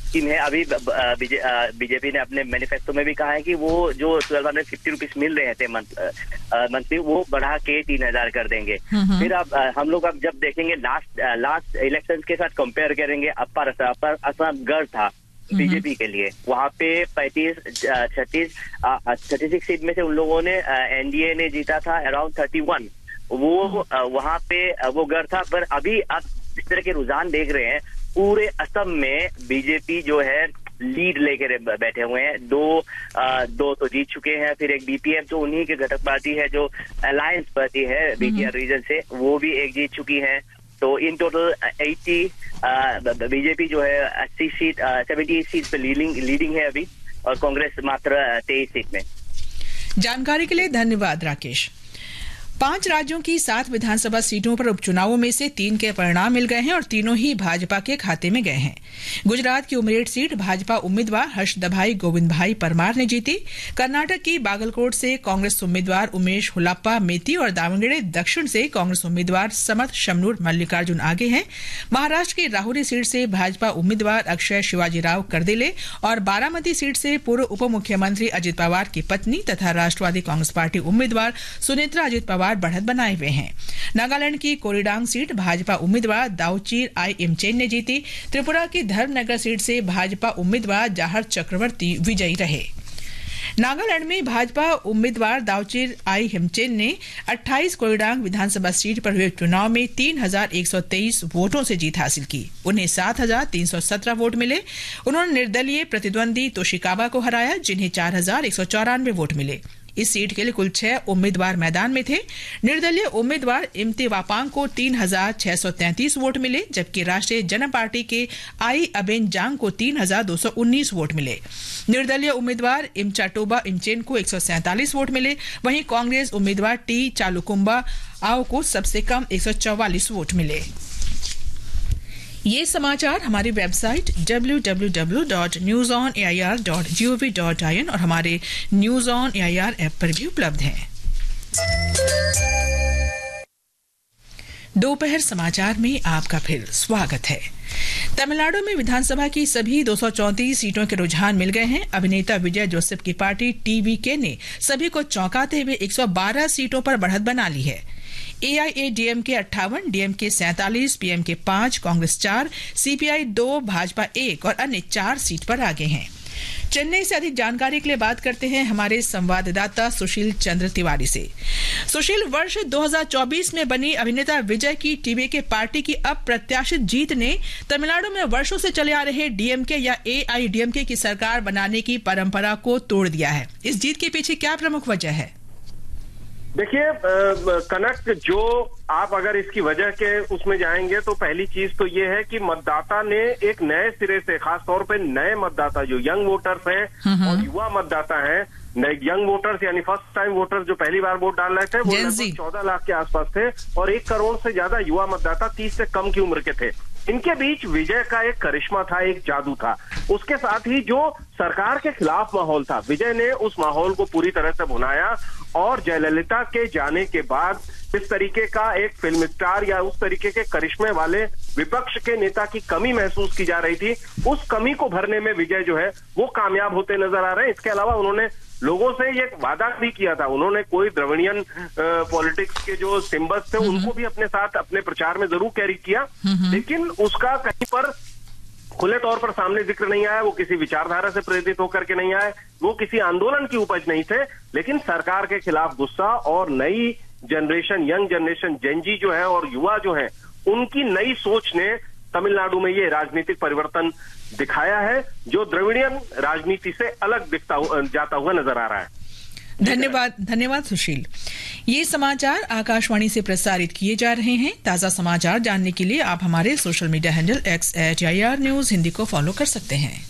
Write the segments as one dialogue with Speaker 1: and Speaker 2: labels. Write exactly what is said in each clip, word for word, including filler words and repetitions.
Speaker 1: Scheme है। अभी BJP ने अपने मैनिफेस्टो में भी कहा है कि वो जो ट्वेल्व हंड्रेड फिफ्टी रुपीज मिल रहे थे मंथली वो बढ़ा के तीन हजार कर देंगे। फिर अब हम लोग अब जब देखेंगे लास्ट लास्ट इलेक्शन के साथ कंपेयर करेंगे, अपर अपर असम गढ़ था बीजेपी के लिए, वहाँ पे पैंतीस छत्तीस थर्टी सिक्स सीट में से उन लोगों ने एनडीए ने जीता था अराउंड थर्टी वन। वो वहाँ पे वो गढ़ था। पर अभी आप इस तरह के रुझान देख रहे हैं, पूरे असम में बीजेपी जो है लीड लेकर बैठे हुए हैं। दो आ, दो तो जीत चुके हैं, फिर एक बीपीएफ जो उन्हीं के घटक पार्टी है, जो अलायंस पार्टी है बीटीआर रीजन से, वो भी एक जीत चुकी है। तो इन टोटल अस्सी बीजेपी जो है अस्सी सीट सेवेंटी एट सीट पे लीडिंग लीडिंग है अभी, और कांग्रेस मात्र तेईस सीट में।
Speaker 2: जानकारी के लिए धन्यवाद राकेश। पांच राज्यों की सात विधानसभा सीटों पर उपचुनावों में से तीन के परिणाम मिल गए हैं और तीनों ही भाजपा के खाते में गए हैं। गुजरात की उमरेड सीट भाजपा उम्मीदवार हर्षदभाई गोविंद भाई परमार ने जीती। कर्नाटक की बागलकोट से कांग्रेस उम्मीदवार उमेश हुलाप्पा मेती और दावणगेरे दक्षिण से कांग्रेस उम्मीदवार समर्थ शमनूर मल्लिकार्जुन आगे हैं। महाराष्ट्र की राहुरी सीट से भाजपा उम्मीदवार अक्षय शिवाजीराव करदेले और बारामती सीट से पूर्व उप मुख्यमंत्री अजित पवार की पत्नी तथा राष्ट्रवादी कांग्रेस पार्टी उम्मीदवार सुनेत्रा अजित पवार बढ़त बनाए हुए हैं। नागालैंड की कोरिडांग सीट भाजपा उम्मीदवार दाउचीर आई इमचेन ने जीती। त्रिपुरा की धर्मनगर सीट से भाजपा उम्मीदवार जाहर चक्रवर्ती विजयी रहे। नागालैंड में भाजपा उम्मीदवार दाउचीर आई हिमचेन ने अट्ठाईस कोरिडांग विधानसभा सीट पर हुए चुनाव में तीन हजार एक सौ तेईस वोटों से जीत हासिल की। उन्हें सात हजार तीन सौ सत्रह वोट मिले। उन्होंने निर्दलीय प्रतिद्वंदी तोशिकावा को हराया, जिन्हें चार हजार एक सौ चौरानवे वोट मिले। इस सीट के लिए कुल छह उम्मीदवार मैदान में थे। निर्दलीय उम्मीदवार इम्ति वापांग को तीन हजार छह सौ तैंतीस वोट मिले, जबकि राष्ट्रीय जन पार्टी के आई अबेन जांग को तीन हजार दो सौ उन्नीस वोट मिले। निर्दलीय उम्मीदवार इमचाटोबा इमचेन को एक सौ सैंतालीस वोट मिले। वहीं कांग्रेस उम्मीदवार टी चालुकुम्बा आओ को सबसे कम एक सौ चौवालीस वोट मिले। ये समाचार हमारी website W W W dot news on A I R dot G O V dot I N और हमारे news on A I R app पर भी उपलब्ध हैं। दोपहर समाचार में आपका फिर स्वागत है। तमिलनाडु में विधानसभा की सभी दो सौ चौंतीस सीटों के रुझान मिल गए हैं। अभिनेता विजय जोसेफ की पार्टी टीवीके ने सभी को चौंकाते हुए एक सौ बारह सीटों पर बढ़त बना ली है। एआईएडीएमके अट्ठावन, डीएमके सैंतालीस, पीएमके पांच, कांग्रेस चार, सीपीआई दो, भाजपा एक और अन्य चार सीट पर आगे हैं। चेन्नई से अधिक जानकारी के लिए बात करते हैं हमारे संवाददाता सुशील चंद्र तिवारी से। सुशील, वर्ष दो हज़ार चौबीस में बनी अभिनेता विजय की टीवीके पार्टी की अप्रत्याशित जीत ने तमिलनाडु में वर्षों से चले आ रहे डीएमके या एआईडीएमके की सरकार बनाने की परंपरा को तोड़ दिया है। इस जीत के पीछे क्या प्रमुख वजह है?
Speaker 3: देखिए कनक, जो आप अगर इसकी वजह के उसमें जाएंगे तो पहली चीज तो ये है कि मतदाता ने एक नए सिरे से, खास तौर पे नए मतदाता जो यंग वोटर्स हैं और युवा मतदाता हैं, यंग वोटर्स यानी फर्स्ट टाइम वोटर्स जो पहली बार वोट डाल रहे थे, वो लगभग चौदह लाख के आसपास थे और एक करोड़ से ज्यादा युवा मतदाता तीस से कम की उम्र के थे। इनके बीच विजय का एक करिश्मा था, एक जादू था। उसके साथ ही जो सरकार के खिलाफ माहौल था, विजय ने उस माहौल को पूरी तरह से भुनाया और जयललिता के जाने के बाद इस तरीके का एक फिल्म स्टार या उस तरीके के करिश्मे वाले विपक्ष के नेता की कमी महसूस की जा रही थी, उस कमी को भरने में विजय जो है वो कामयाब होते नजर आ रहे हैं। इसके अलावा उन्होंने लोगों से ये वादा भी किया था, उन्होंने कोई द्रविड़ियन पॉलिटिक्स के जो सिंबल्स थे उनको भी अपने साथ अपने प्रचार में जरूर कैरी किया, लेकिन उसका कहीं पर खुले तौर पर सामने जिक्र नहीं आया। वो किसी विचारधारा से प्रेरित होकर के नहीं आए, वो किसी आंदोलन की उपज नहीं थे, लेकिन सरकार के खिलाफ गुस्सा और नई जनरेशन, यंग जनरेशन, जेनजी जो है और युवा जो है, उनकी नई सोच ने तमिलनाडु में ये राजनीतिक परिवर्तन दिखाया है जो द्रविड़ियन राजनीति से अलग दिखता जाता हुआ नजर आ रहा है।
Speaker 2: धन्यवाद धन्यवाद सुशील। ये समाचार आकाशवाणी से प्रसारित किए जा रहे हैं। ताजा समाचार जानने के लिए आप हमारे social media handle x eight I R news Hindi को फॉलो कर सकते हैं।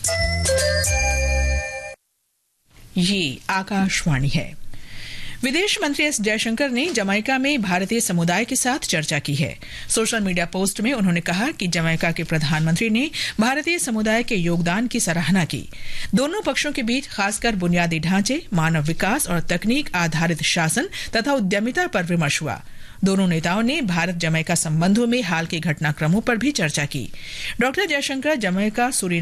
Speaker 2: ये आकाशवाणी है। विदेश मंत्री एस जयशंकर ने जमैका में भारतीय समुदाय के साथ चर्चा की है। सोशल मीडिया पोस्ट में उन्होंने कहा कि जमैका के प्रधानमंत्री ने भारतीय समुदाय के योगदान की सराहना की। दोनों पक्षों के बीच खासकर बुनियादी ढांचे, मानव विकास और तकनीक आधारित शासन तथा उद्यमिता पर विमर्श हुआ। दोनों नेताओं ने भारत जमैका संबंधों में हाल के घटनाक्रमों पर भी चर्चा की। Doctor Jaishankar Jamaica, Suriname